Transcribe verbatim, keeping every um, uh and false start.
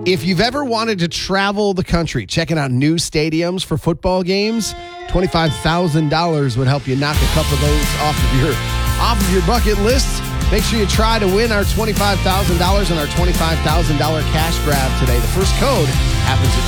If you've ever wanted to travel the country, checking out new stadiums for football games, twenty-five thousand dollars would help you knock a couple of those off of your off of your bucket list. Make sure you try to win our twenty-five thousand dollars and our twenty-five thousand dollars cash grab today. The first code happens at